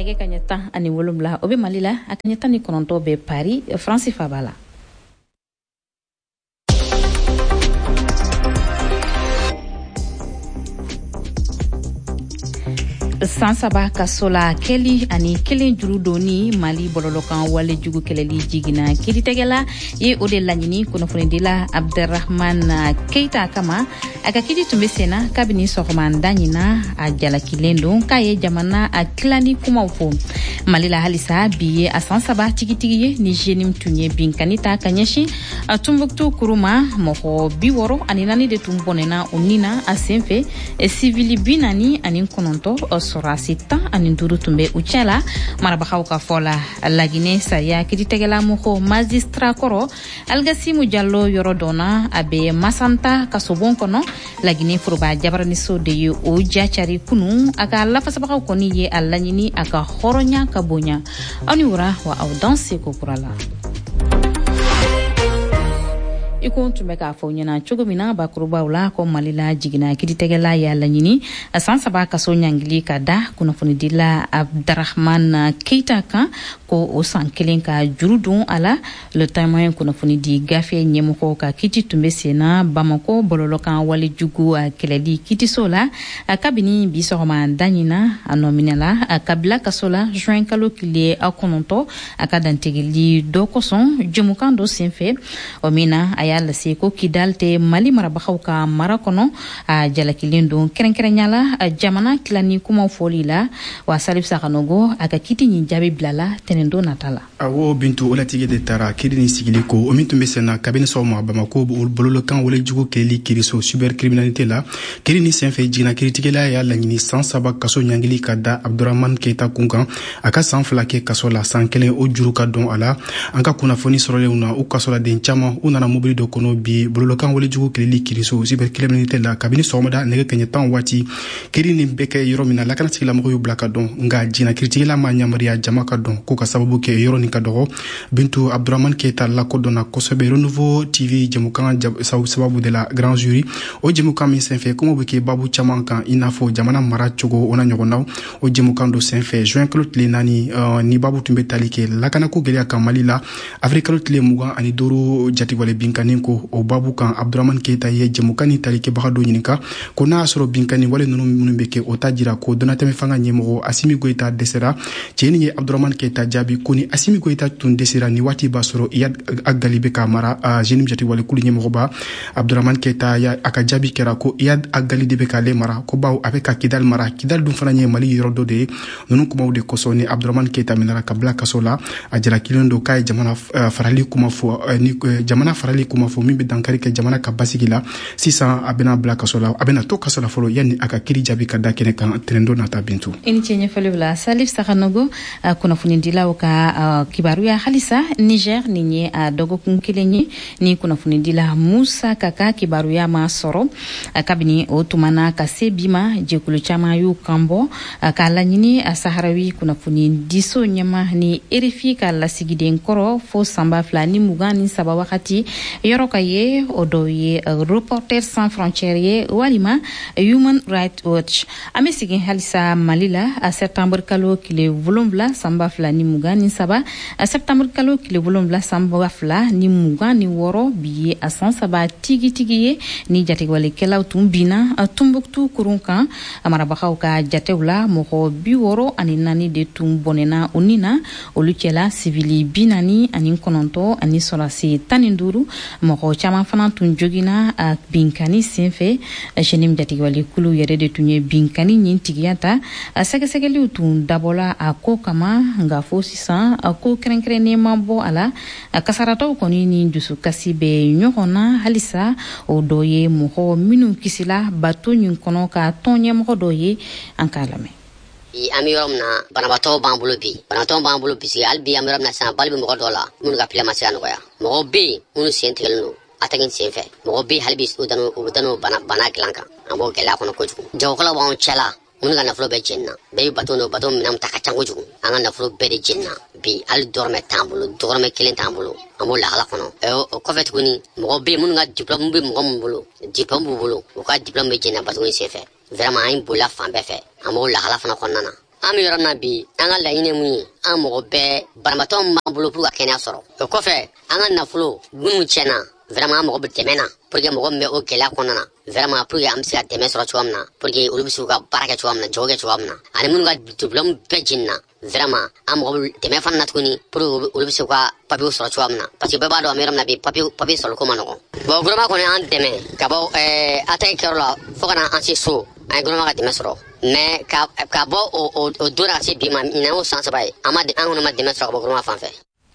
nege kanyata ani wolumla obe malila akanyata ni kononto be Paris France Fabala. Sansaba kasola keli ani kelen juru doni Mali bololokan wale jugu keleli jigina kiri tegela ye ode lanyini kuna funendila Abderrahman Keita kama akakiti tumesena kabini sokoman danyina ajala kilendo kaye jamana aklani kuma ufo Mali la halisa biye asansaba tigitigiye ni jenim tunye binkanita kanyeshi Tumbuktu kuruma moho biworo aninani de tumbonena unina asenfe civili binani anin kononto sorasi tan ani duru tumbe uchala marabakaw ka fola lagine saria kiditegela moho magistrat koro algasimu jallo yorodona abe masanta kasobon kono lagine furuba jabarani so de o jachari kunu aka lafa sabakaw koni ye alanyini aka horonya kabonya ani wura wa audanse ko kurala iko tumeka fonyana chugumina bakuruba ula ko malila jigina kiditegela ya lanyini asansa ba kaso nyangili kada kuna funidila Abderrahman Keita kan ko o sankelen ka jurudun ala le témoin kuna funidi gafe nyemoko ka kiti tumbesena Bamako bololokan wali jugu keleli kiti sola kabini bisoroma danyina anominala kabila kasola juin kalo kile akononto akadantegeli dokoson jumukando senfe omina ayal seko kidalte Mali marabakaw ka marakono jalakilendo kerenkerenyala jamana klani kuma folila wa salif sakanogo akakiti nyinjabe blala tenendo natala awo bintu olatige de tara kidini sigiliko omintu mesena kabine soma Bamako bololo kan wole jugo keli kiriso cybercriminalité la kidini senfe jina kritikela ya lanyini sansaba kaso nyangili kada Abderrahman Keita kunkan aka sanflake kaso la sankelen o juruka don ala anka kuna foni sorole una u kaso la denchama una na mobili do kono bi bololokan wole jugo keli kiriso cybercriminalité la kabine somada nege kenyetan wati kidini beke yoromina la kana sigila mo yu blaka don nga jina kritikela ma nyamaria jamaka don ko ka sababu ke yoro ni kadogo bintu Abderrahman Keita la kodona kosobe renouveau TV jemukan sababu de la grand jury o jemukan min senfe komo beke babu chamankan inafo jamana mara chogo ona nyogonaw o jemukan do senfe juin klot le nani ni babu tumbe talike la kana ko gelia kamali la afrika klot le mugan ani doro jati wale binkanin ko o babu kan Abderrahman Keita ye jemukan ni talike bagado nyinika ko na soro binkani wale nunu beke o tajira ko donateme fanga nyemo Assimi Goïta desera cheni ye Abderrahman Keita jabi koni Assimi Goïta tun desera ni wati basoro iyad agalibe kamara jenim jati wale kuli nyemo ba Abderrahman Keita ya akajabi kera ko iyad agali be kale mara ko baw avec Kidal mara Kidal dum fana nye Mali yoro de nunu kuma de kosoni Abderrahman Keita minara kabla kasola ajira kilendo kay jamana farali kuma fo ni jamana farali kuma fo mimbe dankari ke jamana kabasigila 600 abena bla kasola abena to kasola folo yani akakiri jabi kada kene kan trendo nata bintu eni chenye falula salif sakanogo kuna funindila ka kibaru ya halisa Niger ninye dogo kunkilenye ni kuna funindila Musa kaka kibaru ya masoro kabini otumana kasebima jekulu chama yu kambo kala nyini saharawi kuna funindiso nyama ni RFI kala sigide nkoro fo samba flani mugani saba wakati yoroka ye odoye Reporters sans frontières ye walima Human Rights Watch amesigin halisa malila septembre kalo kile volumla samba flani mugani saba septembre kalo kile volumla samba fla ni mugani woro biye saba tigi ye ni jate wale kela tumbina Tumbuktu kurunka amarabakaw ka jatewla moko biworo ani nani de tumbonena unina oluchela civili binani ani kononto ani solasi taninduru moko chama fana tunjogina binkani senfe jenim jate wale kulu yere de tunye binkani nyintigiyata segesegeli utun dabola ako kama nga fosisa ako kerenkrene mambo ala kasarato koni ni dusu kasibe nyokona halisa odoye moho minu kisila batu nyun kono ka tonye moho doye ankalame ami yoromna banabato bambulo bi si albi ami yoromna sa balbi moho dola mun ga plema sa noya moho bi mun sentelno atagin senfe moho bi halbi udano bana glanka amo gela kono koju jawkala wa chala mun ga naflo be jenna be bato minam takachango jugu anga naflo be de jenna bi al dorme kelen tambulo amo la hala kono o kofet kuni mo be mun ga diplôme be mo bulu o ka diplôme be jenna bato ni sefe vraiment ay bula fambe fe amo la hala fana konna ami yoramna bi anga la ine muni amogo be barmaton mambulo pour akena soro ko kofe anga na fulo gunu chena vraiment amogo be temena pour que mogo me o kela konana vraiment pour que amsi ateme soro chwamna pour que ulubisu ka baraka chwamna joge chwamna ani mun ga diplôme pejinna vraiment amogo teme fanna tukuni pour ulubisu ka papier soro chwamna parce que beba do amiramna bi papier soro ko manoko bo vraiment ko ne an teme ka bo atay kerola fokana ansi so ay guruma ka teme soro mais ka bo o dora si bima ina o sansa bay amade an ma teme soro ko guruma fanfe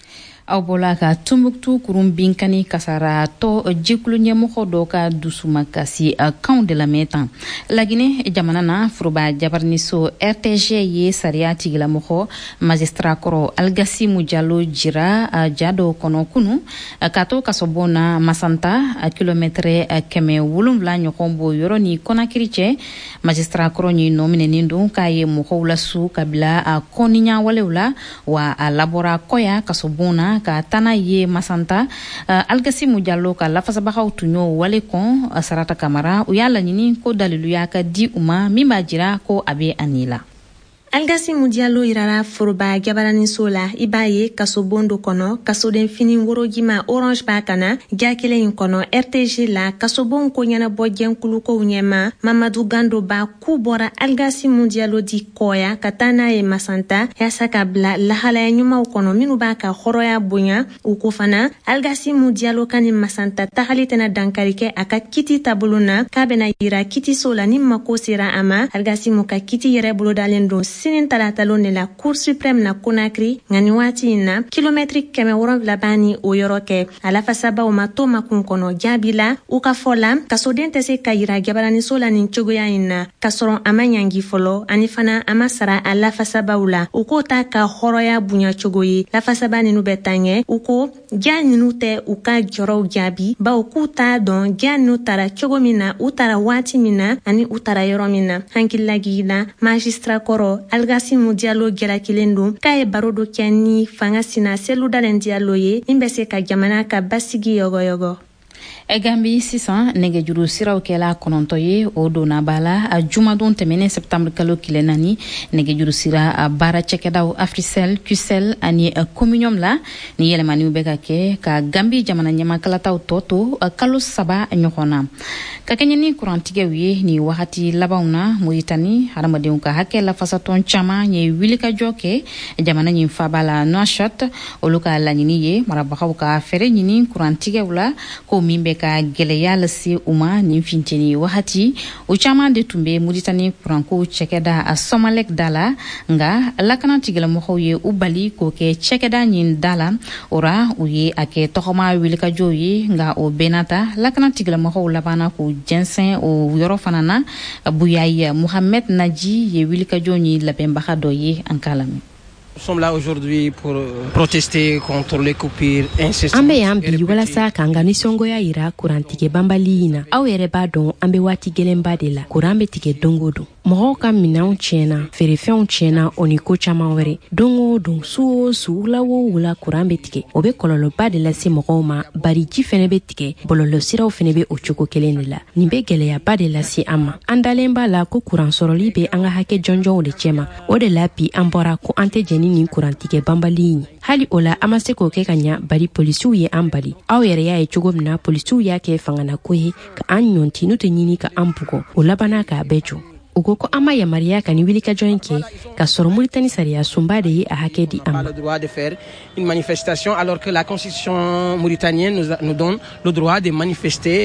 awbola ka Tumbuktu kurum binkani kasara to jiklu nyemoko do ka dusuma kasi account de la metan lagine jamana na fruba jabarniso RTG ye saria tigila moko magistrat koro Algasi Mujallo jira jado kono kunu kato kasobona masanta kilometre keme wulumla nyokombo yoroni konakiriche magistrat koro ni nomine nindu kaye moko ulasu kabila koninya walewla wa labora koya kasobona ka tana ye masanta Algasi Mujallo ka lafasa bakaw tunyo wale kon sarata kamara uyala nyini ko dalilu ya ka di uma mimba jira ko abe anila Algasi Mujallo irara foroba gabarani sola ibaye kaso bondo kono kaso den fini worogima orange bakana gakele in kono RTG la kaso bon ko nyana bojen kuluko unyema Mamadou Gando ba kubora Algasi Mujallo di koya katana e masanta ya sakabla la hala nyuma kono minu baka khoroya bonya ukofana Algasi Mujallo kani masanta tahalitena dankarike aka kiti tabuluna kabena ira kiti sola nimma ko sira ama Algasi muka kiti yere bolo dalendo sinin talatalo ne la Cour suprême na Conakry ngani wati na kilometri keme woron labani o yoroke ala fasaba o mato makunkono jabila ukafola kasodente se kayira gabarani sola nin chogoya ina kasoron amanyangi folo anifana amasara ala fasaba ula uko ta ka horoya bunya chogoyi la fasaba ninu betange uko janinu te uka joro jabi ba ukuta don janu tara chogomina utara wati mina ani utara yoromina hankilagi na magistrat koro Algasi Mujallo gera kilendo kae barodo kenni fanga sina selu dalen diallo ye imbese ka jamana ka basigi yogo Egambi 600 nege juru siraw kela konontoye o dona bala a jumadon temene septembre kalo kilenani nege juru sira a bara chekedaw Africell QCell ani communion la ni yele mani ubeka ke ka Gambi jamana nyama kala taw toto kalo saba nyokona ka kenyani kurantige wi ni wakati labauna muitani haramadeu ka hakela fasaton chama nye wilika joke jamana nyi fabala no shot oluka la nyini ye marabaka ka fere nyini kurantige wala ko mimbe ka geleya lasi uma ni finteni wahati uchama de tumbe muditani kuranko chekeda a Somalek dala nga lakana tigela mohoye ubali ko ke chekeda nyin dala ora uye ake tohoma wilika joyi nga o benata lakana tigela moho labana ko jensen o yoro fanana buyay Mohamed Naji ye wilika joni labemba doye ankalami. Nous sommes là aujourd'hui pour protester contre les coupures incessantes. Ambe yambi wala sa kanga ni songo ya ira kurantike bambalina au yere badon ambe wati gelemba de la kurambe tike dongodo moho kam minau chena ferefeon chena oniko chama were dongo don su la wo wula kurambe tike obe kololo ba de la si moho ma bari ji fene be tike bololo siraw fene be ochoko kelene la nimbe gele ya ba de la si ama andalemba la ko kuran soroli be anga hake jonjo de chema o de la pi ambora ko ante ni kurantike bambalini hali ola amase ko ke kanya bari polisiu ye ambali aw yere ya chugomna polisiu ya ke fangana ko he ka anyonti nuto nyini ka ampuko ola bana ka bejo ugoko ama ya maria ka ni wilika joinke ka soromulitani saria sumbade ye a hake di ama le droit de faire une manifestation alors que la constitution mauritanienne nous donne le droit de manifester.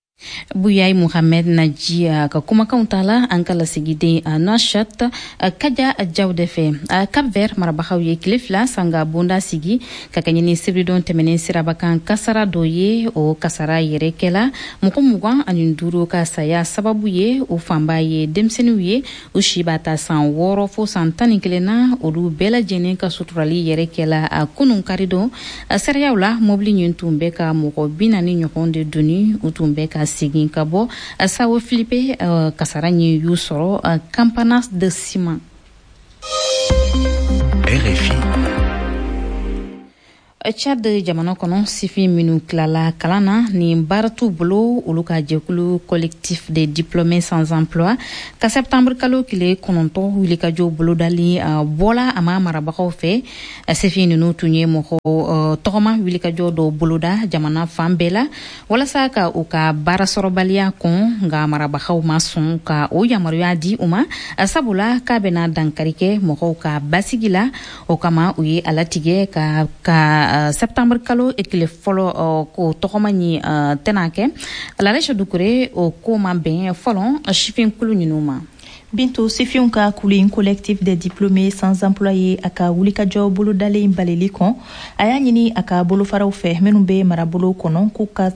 Buyay Mohamed Naji ka kuma kauntala ankala sigide nashat kaja jawdefe Cap Vert marabahawiye klifla sanga bonda sigi kakanyini sibridon temene sirabakan kasara doye o kasara yerekela mukumugwa aninduru ka saya sababu ye o famba ye demsenuye o shibata san woro fo santani kelena odu bela jene ka suturali yerekela kunun karido seriawla mobli nyuntumbe ka muko binani nyokonde duni utumbe ka sigi kabo sawo Philippe kasarani yusoro campanas de ciment. RFI Chad jamana kɔnɔ sifin minnu tilala kalan na ni baara t'u bolo olu ka jɛkulu collectif des diplômés sans emploi ka septembre kalo tile 9 wulikajɔ bolodali bɔla a ma marabagaw fɛ sifin ninnu tun ye mɔgɔ tɔgɔma wulikajɔ dɔ boloda jamana fan bɛɛ la walasa ka u ka baara sɔrɔbaliya kɔn nka marabagaw ma sɔn ka o yamaruya di u ma sabula k'a bɛna dankari kɛ mɔgɔw ka basigi la o kama u ye alatigɛ ka septembre kalo ekile fɔlɔ ko tɔgɔma ni tɛna kɛ Lalecha Dukure o ko ma bɛn fɔlɔ sifin kulu ninnu ma. Bintu sifiun ka kuli collectif des diplômés sans employé a ka wulikajɔ bolodalen baleli kɔn a y'a ɲini a ka bolofaraw fɛ minnu bɛ marabolo kɔnɔ k'u ka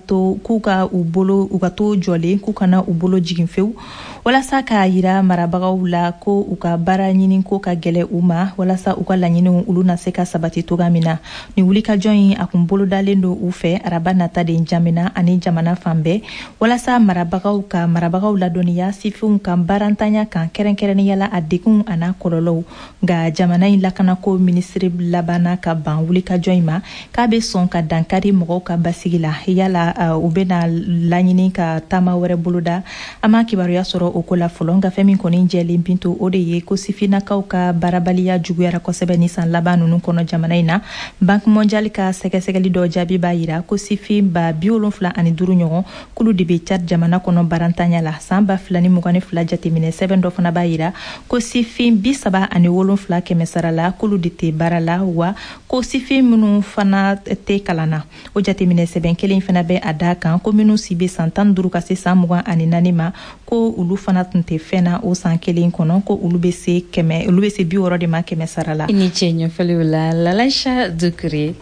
to jɔlen k'u kana u bolo jigin fewu walasa k'a yira marabagaw la ko u ka baara ɲini ko ka gɛlɛ u ma walasa u ka laɲiniw olu na se ka sabati toga min na ni wulikajɔ in a kun bolodalen do u fɛ araba nata de jamana ani jamana fan bɛɛ walasa marabagaw ladɔnniya sifiun ka baarantanya kan kɛrɛnkɛrɛnnenya la a degun a n'a kɔlɔlɔw nka jamana in lakanako minisiri labanna ka ban wulikajɔ in ma k'a bɛ sɔn ka dankari mɔgɔw ka basigi la yala u bɛna laɲini ka taama wɛrɛ boloda an ma kibaruya sɔrɔ o ko la fɔlɔ nka fɛn min kɔni jɛlen Bintu o de ye ko sifinnakaw ka baarabaliya juguyara kosɛbɛ ni san laban ninnu kɔnɔ jamana in na banque mondiale ka sɛgɛsɛgɛli dɔ jaabi b'a yira ko sifin ba 75 ɲɔgɔn kulu de bɛ Chad jamana kɔnɔ barantanya la san 2022 jateminɛ sɛbɛn dɔ fana b'a yira ko sifin 37 kɛmɛ sara la kulu de tɛ baara la wa ko sifin minnu fana tɛ kalan na o jateminɛ sɛbɛn kelen fana bɛ a da kan ko minnu si bɛ san 15 ka se san 24 ma ko olu fana tun tɛ fɛn na o san kelen kɔnɔ ko olu bɛ se 60 de ma kɛmɛ sara la. I ni cɛ ɲɛfɔliw la Lalecha Dukure.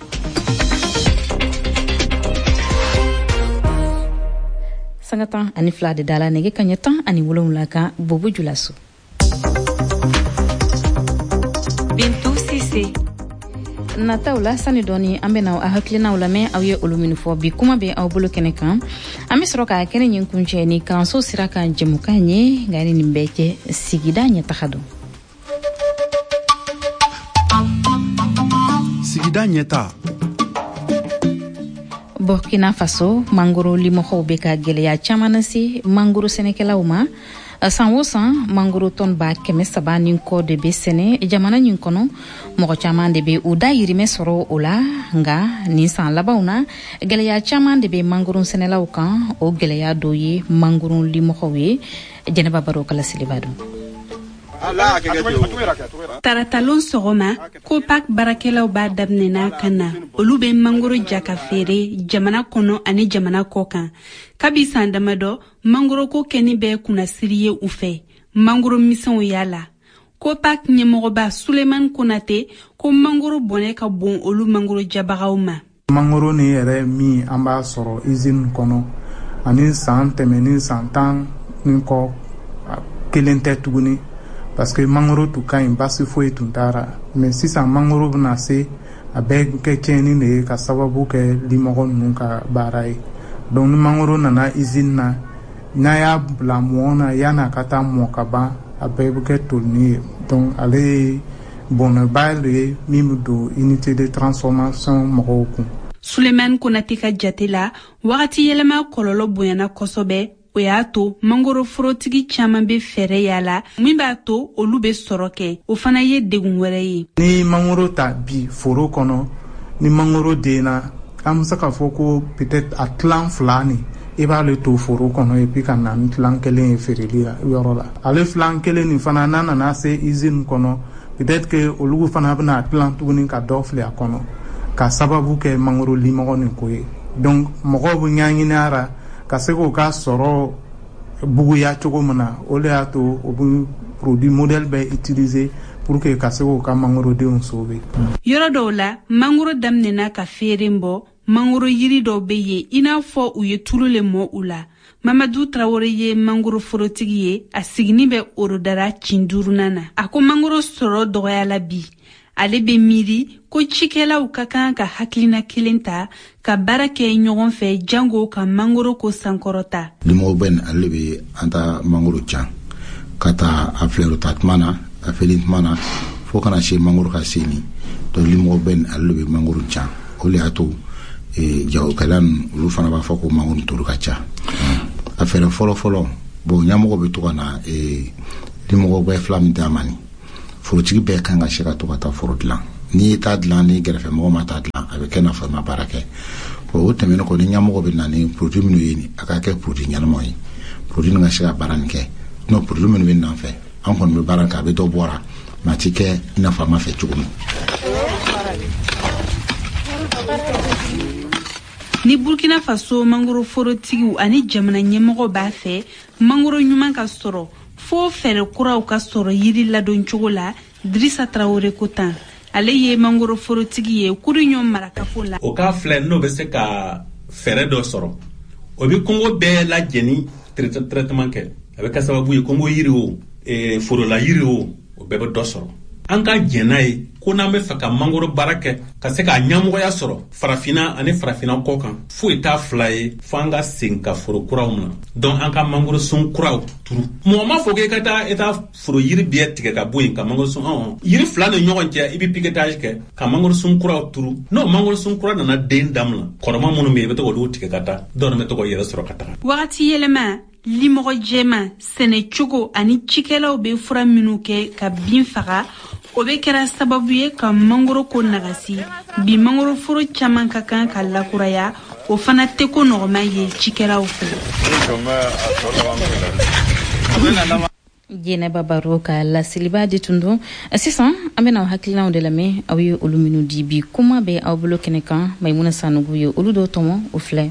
Sanga 12 de dala nege kaɲɛ 17 kan Bobo Julaso. Bintu Sise. Nataw la sani dɔɔni an bɛna a hakilinaw lamɛn aw ye olu minnu fɔ bi kuma bɛ aw bolo kɛnɛ kan an bɛ sɔrɔ ka kɛnɛ ɲin kuncɛ ni kalanso sira kan jɛmukan ye nka ni nin bɛɛ kɛ sigida ɲɛtaga don. Sigida ɲɛta. Burkina Faso mangoro limɔgɔw bɛ ka gɛlɛya caman lase mangoro sɛnɛkɛlaw ma san o san mangoro tɔn ba 300 ni kɔ de bɛ sɛnɛ jamana nin kɔnɔ mɔgɔ caman de bɛ u dayirimɛ sɔrɔ o la nka nin san labanw na gɛlɛya caman de bɛ mangoro sɛnɛlaw kan o gɛlɛya dɔ ye mangoro limɔgɔw ye Jɛnɛba Baro Kalasiliba don. Taratalon sɔgɔma Copac barakɛlaw b'a daminɛna ka na olu bɛ mangoro ja ka feere jamana kɔnɔ ani jamana kɔ kan kabi san damadɔ mangoro ko kɛni bɛ kunnasiri ye u fɛ mangoro misɛnw y'a la Copac ɲɛmɔgɔba Suleiman Konate ko mangoro bɔnɛ ka bon olu mangoro jabagaw ma. Mangoro ni yɛrɛ min an b'a sɔrɔ usine kɔnɔ ani san tɛmɛni san 10 ni kɔ kelen tɛ tuguni parce que mangoro tun ka ɲi basi foyi tun tara mais sisan mangoro bɛna se a bɛɛ kɛ tiɲɛni de ye ka sababu kɛ limɔgɔ ninnu ka baara ye donc ni mangoro nana usine na n'a y'a bila mɔɔ na yan'a ka taa mɔ ka ban a bɛɛ bɛ kɛ tolini ye donc ale ye bɔnɛba de ye min bɛ don unité de transformation mɔgɔw kun. Suleiman Konate ka jate la wagati yɛlɛma kɔlɔlɔ bonyana kosɛbɛ o y'a to mangoro forotigi caman bɛ fɛrɛ yala min b'a to olu bɛ sɔrɔ kɛ o fana ye degun wɛrɛ ye. Ni mangoro ta bi foro kɔnɔ ni mangoro denna an bɛ se ka fɔ ko peut-être a tilan 2 ni i b'ale to foro kɔnɔ et puis ka na ni tilan 1 ye feereli yɔrɔ la ale tilan 1 nin fana n'a nana se usine kɔnɔ peut-être que olu fana bɛna tilan tuguni ka dɔ fili a kɔnɔ ka sababu kɛ mangoro limɔgɔ nin ko ye donc mɔgɔw bɛ ɲaɲini a la ka se k'o ka sɔrɔ buguya cogo min na o de y'a to o bɛ produit modèle bɛ utiliser pour que ka se k'o ka mangorodenw sauver. Yɔrɔ dɔw la mangoro daminɛna ka feere bɔ mangoro yiri dɔw bɛ yen i n'a fɔ u ye tulu le mɔ u la. Mamadou Traoré ye mangoro forotigi ye a sigini bɛ Orodara Cinduruna na a ko mangoro sɔrɔ dɔgɔyala bi. Ale bɛ miiri ko cikɛlaw ka kan ka hakilina kelen ta ka baara kɛ ɲɔgɔn fɛ jango ka mangoro ko sankɔrɔta. Limɔgɔ bɛ ale bɛ an ta mangoro can ka taa a filɛrota tuma na a fɛli tuma na fo kana se mangoro ka se ni donc limɔgɔ bɛ ale bɛ mangoro can o le ato jagokɛla olu fana b'a fɔ ko mangoro turu ka ca a fɛrɛ fɔlɔ bon ɲamɔgɔ bɛ to ka na limɔgɔ bɛɛ fila min d'a ma ni forotigi bɛɛ kan ka se ka to ka taa foro dilan n'i t'a dilan ni gɛrɛfɛ mɔgɔ ma t'a dilan a bɛ kɛ n'a fɔ ma baara kɛ o tɛmɛnen kɔ ni ɲamɔgɔ bɛ na ni produit minnu ye a ka kɛ produit ɲɛnamaw ye produit nin ka se ka baara nin kɛ n'o produit minnu bɛ n'an fɛ an kɔni bɛ baara kɛ a bɛ dɔ bɔra mɛ a ti kɛ i n'a fɔ a ma fɛ cogo min. ni Burkina Faso mangoro forotigiw ani jamana ɲɛmɔgɔ b'a fɛ mangoro ɲuman ka sɔrɔ fo fɛrɛ kuraw ka sɔrɔ yiri ladon cogo la Drissa Traoré ko tan ale ye mangoro forotigi ye Kuriɲɔn marakafo la o ka filɛ n'o bɛ se ka fɛrɛ dɔ sɔrɔ o bɛ Kongo bɛɛ lajɛni traitement kɛ a bɛ kɛ sababu ye Kongo yiri o forola yiri o bɛɛ bɛ dɔ sɔrɔ an ka jɛna ye ko n'an bɛ fɛ ka mangoro baara kɛ ka se k'a ɲamɔgɔya sɔrɔ farafina ani farafina kɔ kan foyi t'a fila ye fo an ka segin ka foro kuraw na donc an ka mangoro sun kuraw turu mɔgɔ ma fɔ ko i ka taa foro yiri bɛɛ tigɛ ka bɔ yen ka mangoro sun yiri fila ni ɲɔgɔn cɛ i bɛ piquetage kɛ ka mangoro sun kuraw turu n'o mangoro sun kura nana den daminɛ kɔrɔma minnu bɛ yen i bɛ to k'olu tigɛ ka taa dɔw bɛ to k'o yɛrɛ sɔrɔ ka taga wagati yɛlɛma limɔgɔ jɛma sɛnɛ cogo ani cikɛlaw bɛ fura minnu kɛ ka bin faga o bɛ kɛra sababu ye ka mangoro ko nagasi bi mangoro foro caman ka kan ka lakuraya o fana tɛ ko nɔgɔma ye cikɛlaw fɛ. Jɛnɛba Baro ka lasiliba di tundu sisan an bɛna aw hakilinaw de lamɛn aw ye olu minnu di bi kuma bɛ aw bolo kɛnɛ kan Maimuna Sanogo ye olu dɔw tɔmɔ o filɛ.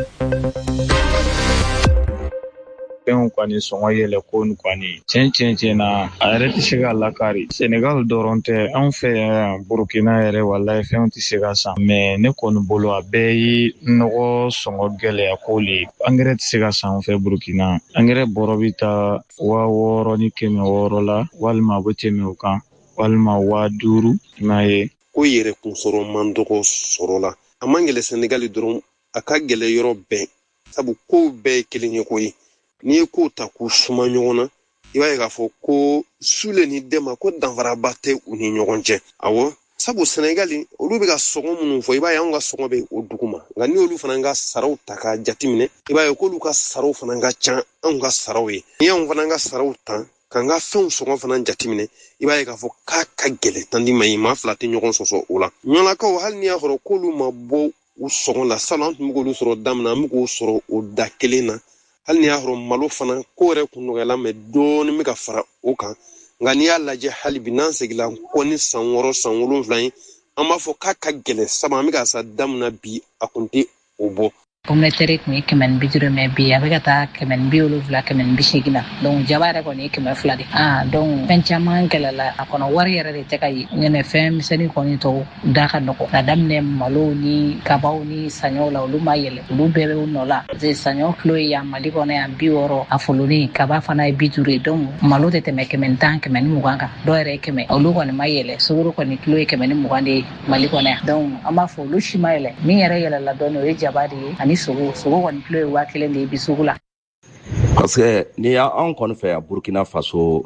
fɛnw kɔni sɔngɔ yɛlɛ ko nin kɔni tiɲɛ na a yɛrɛ tɛ se ka lakari Senegal dɔrɔn tɛ anw fɛ yan Burkina yɛrɛ walayi fɛnw tɛ se ka san mais ne kɔni bolo a bɛɛ ye nɔgɔ sɔngɔ gɛlɛya ko le angɛrɛ tɛ se ka san anw fɛ Burkina angɛrɛ bɔrɔ bɛ taa 6,000 ni 600 la walima a bɛ tɛmɛ o kan walima 5,000 i m'a ye ko yɛrɛ kun sɔrɔ man dɔgɔ sɔrɔ la a man gɛlɛ Senegal dɔrɔn a ka gɛlɛ yɔrɔ bɛɛ sabu kow bɛɛ ye kelen ye ko ye n'i ye kow ta k'u suma ɲɔgɔn na i b'a ye k'a fɔ ko Sule ni Dema ko danfaraba tɛ u ni ɲɔgɔn cɛ awɔ sabu Senegal olu bɛ ka sɔngɔ minnu fɔ i b'a ye anw ka sɔngɔ bɛ o dugu ma nka ni olu fana ka saraw ta k'a jateminɛ i b'a ye k'olu ka saraw fana ka ca anw ka saraw ye n'i y'anw fana ka saraw ta k'an ka fɛnw sɔngɔ fana jateminɛ i b'a ye k'a fɔ k'a ka gɛlɛ tandi ma ye maa fila tɛ ɲɔgɔn sɔsɔ o la ɲɔlakaw hali n'i y'a sɔrɔ k'olu ma bɔ u sɔngɔ la salon an tun bɛ k'olu sɔrɔ da min na an bɛ k'o sɔrɔ o da kelen na hali n'i y'a sɔrɔ malo fana ko yɛrɛ kun nɔgɔyala mɛ dɔɔni bɛ ka fara o kan nka n'i y'a lajɛ hali bi n'an seginna kɔ ni san 6 san 7 ye an b'a fɔ k'a ka gɛlɛ sabu an bɛ ka sa da min na bi a kun tɛ o bɔ. Pomleteri kun ye 150 mɛ bi a bɛ ka taa 170 180 la donc jaba yɛrɛ kɔni ye 200 de donc fɛn caman gɛlɛla a kɔnɔ wari yɛrɛ de tɛ ka ye ɲɛnɛ fɛn misɛnnin kɔni tɔw da ka nɔgɔ ka daminɛ malo ni kabaw ni saɲɔw la olu ma yɛlɛ olu bɛɛ bɛ u nɔ la parce que saɲɔ kilo ye yan Mali kɔnɔ yan 60 a foloni kaba fana ye 50 ye donc malo tɛ tɛmɛ 110 120 kan dɔw yɛrɛ ye 100 olu kɔni ma yɛlɛ sukaro kɔni kilo ye 120 de ye Mali kɔnɔ yan donc an b'a fɔ olu si ma yɛlɛ min yɛrɛ yɛlɛla dɔɔni o ye jaba de ye ani sogo kɔni kilo ye 1000 de ye bi sugu la parce que ni y'anw kɔni fɛ yan Burkina Faso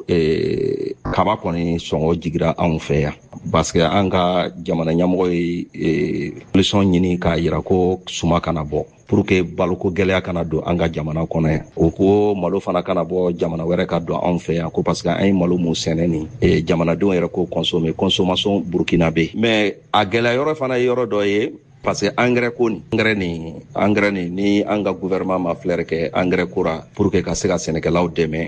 kaba kɔni sɔngɔ jigira anw fɛ yan parce que an ka jamana ɲɛmɔgɔ ye solution ɲini k'a yira ko suma kana bɔ pour que baloko gɛlɛya kana don an ka jamana kɔnɔ yan o ko malo fana kana bɔ jamana wɛrɛ ka don anw fɛ yan ko parce que an ye malo mun sɛnɛ ni jamanadenw yɛrɛ ko consommation Burkina bɛ mais a gɛlɛya yɔrɔ fana ye yɔrɔ dɔ ye parce que engrais ko ni ni an ka gouvernement ma flaire kɛ engrais ko ra pour que ka se ka sɛnɛkɛlaw dɛmɛ.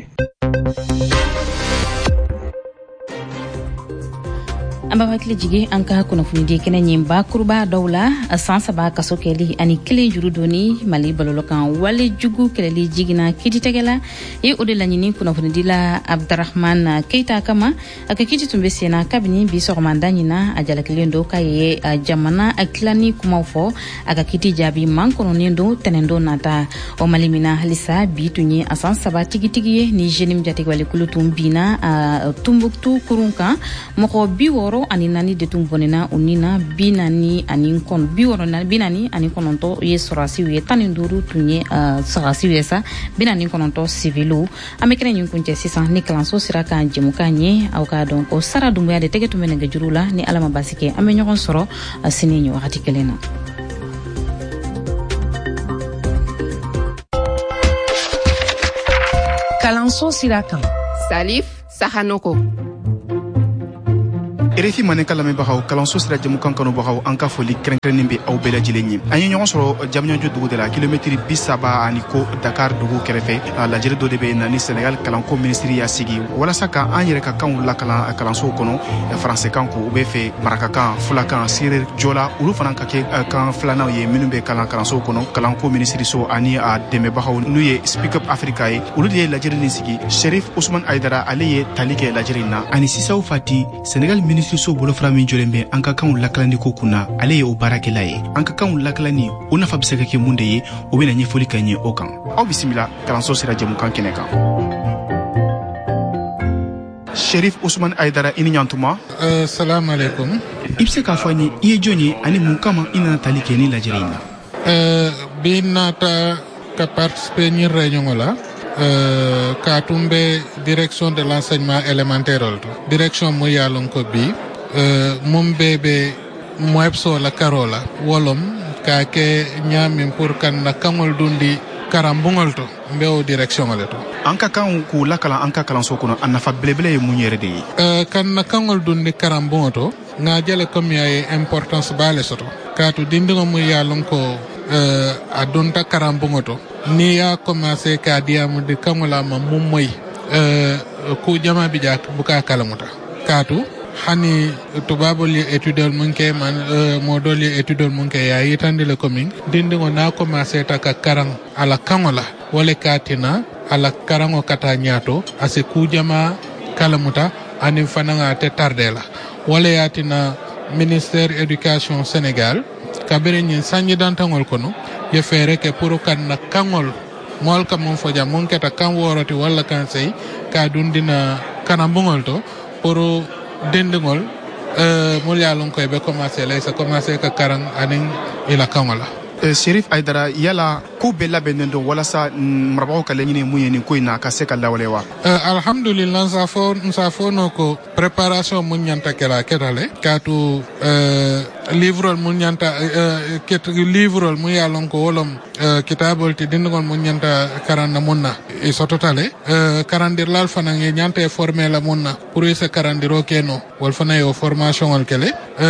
an b'a hakili jigi an ka kunnafonidi kɛnɛ ɲin bakuruba dɔw la san 3 kaso kɛli ani 1 juru doni Mali balolokan wale jugu kɛlɛli jigina kiititigɛ la ye o de laɲini kunnafonidila Abdrahman Keita kama a ka kiiti tun bɛ senna kabini bi sɔgɔmada ɲina a jalakilen do k'a ye jamana a tilani kumaw fɔ a ka kiiti jaabi man kɔnɔnen do tɛnɛndo nata o Mali mina halisa bi tun ye a san 3 tigitigi ye ni jeune jatigɛwale kulu tun bina Tumbuktu kurun kan mɔgɔ 60 wɔɔrɔ ani naani de tun bɔnɛna u ni na 49 ye sɔrɔsiw ye 15 tun ye sagasiw ye sa 49 sivilu an bɛ kɛnɛ ɲin kuncɛ sisan ni kalanso sera k'an jɛmukan ye aw k'a dɔn ko sara dunbuya de tɛgɛ tun bɛ nɛgɛjuru la ni ala ma basi kɛ an bɛ ɲɔgɔn sɔrɔ sini ɲɛ wagati kelen na. Kalanso sira kan Salif Sahanoko. RFI maneka lamɛnbagaw kalanso sira jamukan kanubagaw an ka foli kɛrɛnkɛrɛnnen bɛ aw bɛɛ lajɛlen ye an ye ɲɔgɔn sɔrɔ Diamniadio dugu de la kilomɛtiri 30 ani ko Dakar dugu kɛrɛfɛ lajɛrɛ dɔ de bɛ na ni Senegal kalanko minisiri y'a sigi walasa ka an yɛrɛ ka kanw lakalan kalansow kɔnɔ faransɛkan ko u bɛ fɛ marakakan fulakan seereer jola olu fana ka kɛ kan filananw ye minnu bɛ kalan kalansow kɔnɔ kalanko minisiri so ani a dɛmɛbagaw n'u ye Speak Up Africa ye olu de ye lajɛrɛ nin sigi Cherif Ousmane Aidara ale ye tali kɛ lajɛrɛ in na ani Sisaw Fati Senegal minisiri so bolofara min jɔlen bɛ an ka kanw lakalani ko kunna ale ye o baarakɛla ye an ka kanw lakalani o nafa bɛ se ka kɛ mun de ye o bɛna ɲɛfɔli ka ɲɛ o kan aw bisimila kalanso sira jamukan kɛnɛ kan. Cherif Ousmane Aidara i ni ɲantuma. Salamu alaikum. I bɛ se k'a fɔ an ye i ye jɔn ye ani mun kama i nana tali kɛ ni lajɛrɛ in na. Bi nata ka participer ni réunion la. Ka tumbe direction de l'enseignement élémentaire direction mo yalon ko bi mum bebe moebso la karola wolom ka ke nyami pour kan na kangol dundi karambungol to mbeo direction ale to anka kan ku lakala anka kalanso kono anafa belebele ye mun yere de kan na kangol dundi karambungo to nga jele comme ay importance bale soto ka to dindingo mo yalon ko adonta karambungo to ni ya commencé ka diamu de kamola ma mummoy ku jama bi jak buka kalamuta katu hani tubabol ye étudiant munke man modol ye étudiant munke ya yitande le commune dindingo na commencé ta ka karang ala kamola wala katina ala karango kata nyato ase ku jama kalamuta ani fananga te tardela wala yatina ministère éducation Sénégal kabere nyin sanyi dantangol kono ye fere ke pour kan na kangol mol ka mon foja mon keta kan woroti wala kan sey ka dundina kanambungol to pour dendingol mol yalon koy be commencer lay sa commencer ka karang anin ila kangola Cherif Aidara yala ko be labenden do wala sa marabaw ka lenyine muye ni ko ina ka se ka lawlewa alhamdulillah sa fo no ko préparation mun nyanta kala ketale katu livrol mun nyanta ket livrol mun yalon ko wolom kitabol ti dindgol mun nyanta karanda munna e sototale karandir lal fana nge nyanta e former la munna pour se karandiro keno wol fana yo formation wal kele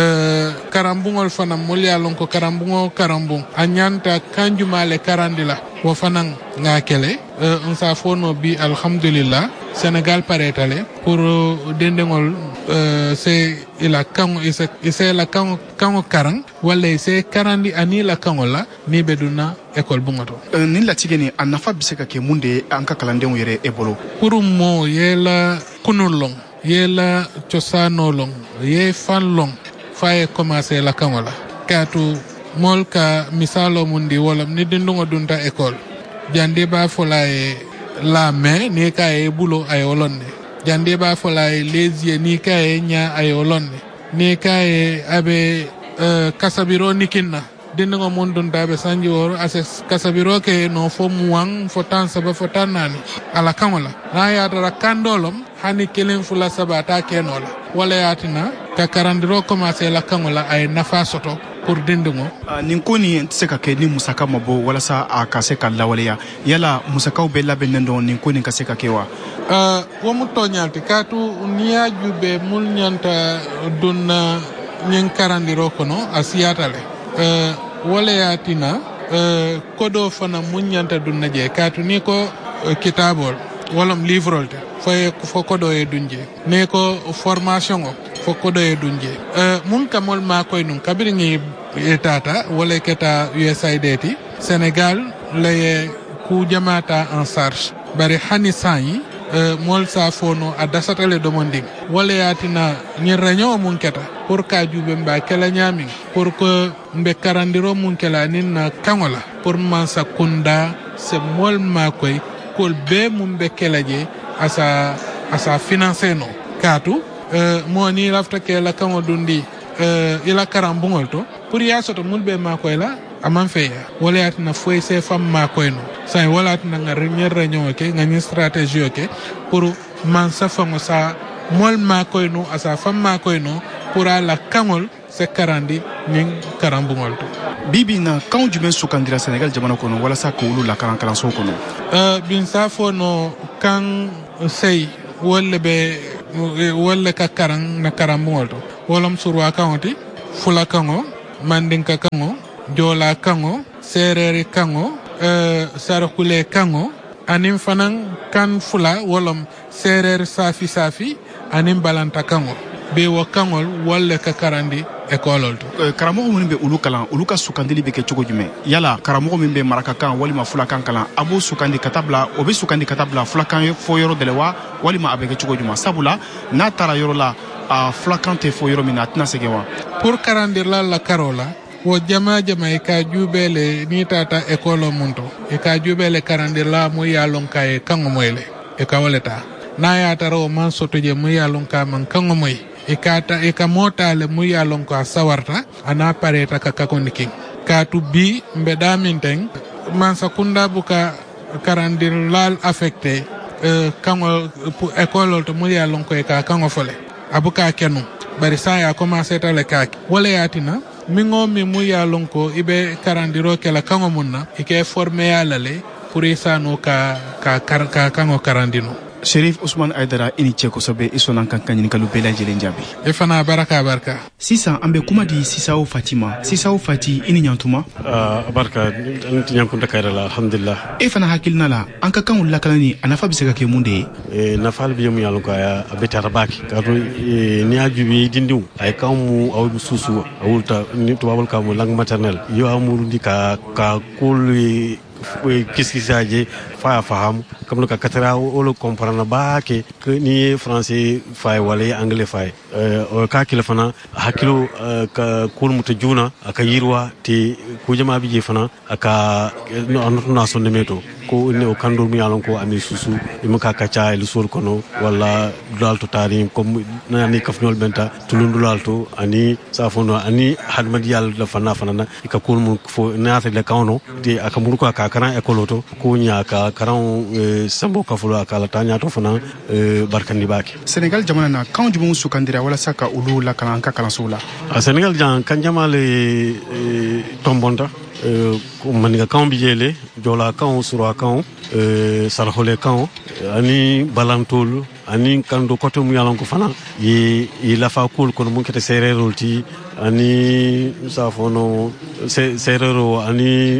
karambungol fana mul yalon ko karambungo karambung anyanta kanjumale karandila wo fanan nga kele on sa fono bi alhamdulillah Sénégal paretale pour dendengol c'est ila kango ise la kango karang wala c'est karandi ani la kango la ni beduna école bungato ni la tigeni anafa biseka ke munde anka kalandeng yere ebolo pour mo yela kunulong yela chosanolong ye fanlong faye commencer la kango la katu molka misalo mundi wala ni dindungo dunta école jande ba folaye la main ni ka e bulo ay olonne jande ba folaye les yeux ni ka e nya ay olonne ni ka e abe kasabiro nikinna dindungo mon dunta be sanji woro as kasabiro ke no fo muang fo tan saba fo tanani ala kamola na ya dara kandolom hani kelen fula sabata kenola wala yatina ka karandiro commencer la kamola ay nafa soto pour dindingo nin ko ni se ka kɛ ni musaka mabo walasa a ka se ka lawaleya yala musakaw bɛ labɛnnen dɔn nin ko nin ka se ka kɛ wa wo mu toñalti katu niya jube mul ñanta dunna ñen karandiro kono a siyatale wala yatina kodo fana mu ñanta dunna je katu ni ko kitabol walam livrol te fo kodo e dunje ne ko formation o fo kodo e dunje mun kamol ma koy nun kabiri ngi etata wala keta USAID ti Sénégal lay ku jamata en charge bari hani sanyi mol sa fono a dasatale demanding wala yatina ni réunion mun keta pour ka jube mba kala nyami pour que mbe karandiro mun kala nin na kangola pour man sa kunda se mol ma koy kol be mun be kelaje asa financer no katu mo ni lafta ke la kan dundi ila karambungol to pour ya soto mulbe ma ko la aman feya wala yat na foi se fam ma ko no sai wala at na ngar réunion ke ngani stratégie ke pour man sa fango sa mol ma ko no asa fam ma ko no pour la kangol se karandi ning karambungol to bibi na kan jumen sukandira Senegal jamana kono wala sa ko la kalanso kono bin sa fo no kan sei wolle be wolle ka karang na karambungol to wolam surwa kanoti fula kango mandinka kango jola kango serere kango sarakule kango anim fanan kan fula wolam serere safi anim balanta kango be wo kangol wolle ka karandi école to karamogo mun be ulu kalan ulu ka sukandili be ke cogo jume yala karamogo min be maraka kan walima fula kan kalan abo sukandi katabla obe sukandi katabla fula kan fo yoro delewa walima abe ke cogo juma sabula na tara yoro la a fula kan te fo yoro mina tina segewa pour karandir la karola wo jama e ka jubele ni tata école munto e ka jubele karandir la mo yalon kay kango moyle e ka waleta na ya taro man soto je mo yalon ka man kango moy e ka motale mu yalon ko sawarta ana pareta ka kakoniki ka tu bi mbeda minten man sakunda buka karandir lal affecté kango école to mu yalon ko e ka kango fole abuka kenu bari sa ya commencé tale ka wala yatina mingo mi mu yalon ko ibe karandiro kala kango munna ike formé yalale pour isano ka kango karandino Sherif Ousmane Aidara ini ceko sobe isonan kan kanyin kalu bela jelen jabi efana baraka sisa ambe kuma di sisa o Fatima sisa o Fati ini nyantuma barka nyankunta kairala alhamdulillah efana hakilna la anka kan ulla kalani anafa bisega ke munde nafal bi mu yalon ko ya abeta baki kadu ni ajubi dindiw ay kan mu aw susu awulta ni to babal kam lang maternel yo amuru di ka kul kiskisaje fa faham comme le katara o le comprendre ba ke ni français fay wala anglais fay ka kila fana hakilo ka kul mutajuna aka yirwa te ko jama bi je fana aka no sonne meto ko ne o kandur mi alon ko ami susu im ka kacha el sur kono wala dalto tari comme nani kafnol benta tulundulalto ani safono ani hadmadiyal la fana ka kul mu fo naata le kawno de aka murko aka karan ekoloto ko nya ka karan sambo ka fulo aka la tanya to fana barkandi baki Senegal jamana na kan jumu sukandira wala saka ulu la kan ka kalan sula Senegal jan kan jamale tombonda ko maniga kan bijele jola kan sura kan sarhole kan ani balantol ani kando koto mu yalon ko fana yi la fa kul ko mun kete sererolti ani safono serero ani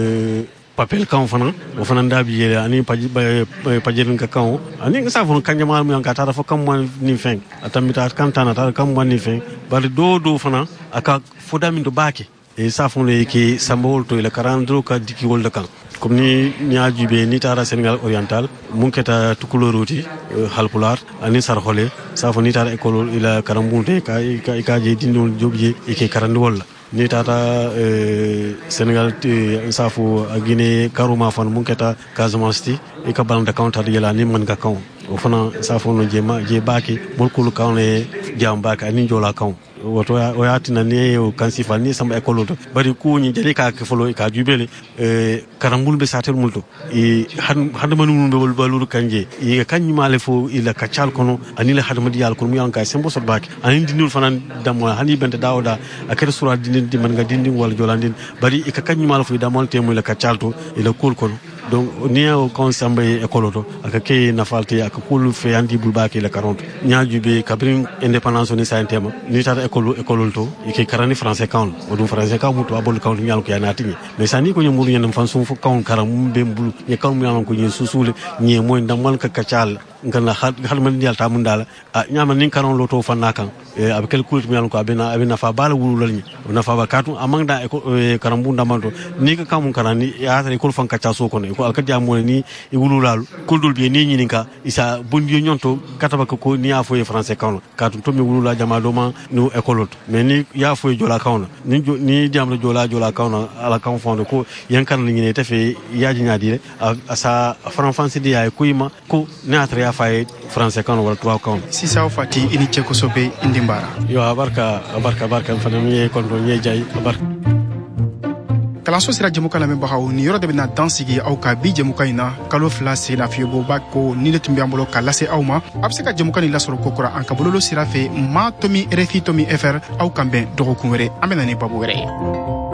papel kan fana o fana ndabi yele ani pajelin ka kan ani safono kanjama mu yanka tara fo kam man ni fen atamita kan tana tara kam man ni fen bari do fana aka fodami do baki e safono yake sambol to ila karandro ka diki wolda kan comme ni nyaajibe ni tara Sénégal oriental mun keta tukuloroti halpular ani sarhole safo ni tara école ila karambunte ka je dindol jobje ike karandi walla ni tata Sénégal safo Guinée karuma fan mun keta Casamance ti e ka balanda counter yela ni man ga kaw o fana safo no je baki bolkulu kawne jam baki ani jola kaw woto o yatina ne o kansifa ni samba école to bari ku ni jeli ka ke folo ka jubele karambul be satel multo e hadama num be balul kanje e kanyi male fo ila kacal kono ani le hadama diyal ko mu yanka sembo so baki ani dinul fanan damo hani bente dawda akere sura dinin di man ga dindin wala jolandin bari e kanyi male fo damol temu ila kacal to ila kul kono donc ni o kon samba école to aka ke na falte aka kul fe andi bul baki la 40 nyaajube kabrin indépendance ni sa tema ni tata école to ike karani français kan o dum français kan muto abol kan nyal ko yana tingi mais sani ko nyumuru nyen fan sum fu kan karam be mbul ni kan nyal ko nyen susule nyen moy ndamal ka kacal ngana hal man dial ta mun dala nyama nin karon loto fanna kan abe kel kulit nyal ko abena fa bala wulul ni na fa ba katu amangda karambu ndamanto ni ka kamun karani ya ta école fan kacha so ko ne ko alkadi amone ni wululal kuldul be ni nyininka isa bondi nyonto kataba ko ni afo français kan katu to mi wulula jama do ma no école mais ni ya fo jola kauna ni diamla jola kauna ala kan fondo ko yankan ni ne tafe yaji nyaadi asa français di ay kuyma ko na atra y'a faye français kan wala trois kan sisa fati ini ceko sobe indimbara yo abarka fana mi kon do nyejay abarka kalanso sira jamukan lamɛn bagaw ni yɔrɔ de bena dan sigi aw ka bi jamukan ina kalo fila segina fiyeboba ko ni de tun be an bolo ka lase aw ma a be se ka jamukan ni lasɔrɔ kokura an ka bololo sira fɛ ma tomi rfi tomi fr aw kan bɛn dɔgɔkun wɛrɛ an bena ni babu wɛrɛ ye